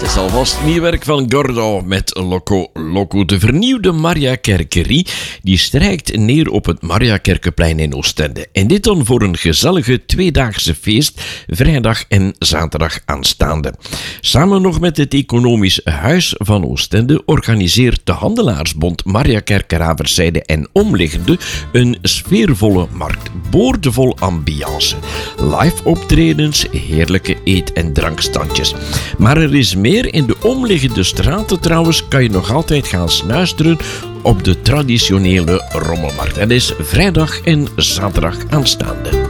is alvast nieuw werk van Gordo met Loco Loco. De vernieuwde Mariakerkerie die strijkt neer op het Mariakerkeplein in Oostende. En dit dan voor een gezellige tweedaagse feest, vrijdag en zaterdag aanstaande. Samen nog met het Economisch Huis van Oostende organiseert de Handelaarsbond Mariakerke-Raverszijde en omliggende een sfeervolle markt, boordevol ambiance. Live optredens, heerlijke eet- en drankstandjes. Maar er is meer. In de omliggende straten trouwens kan je nog altijd gaan snuisteren op de traditionele rommelmarkt. Dat is vrijdag en zaterdag aanstaande.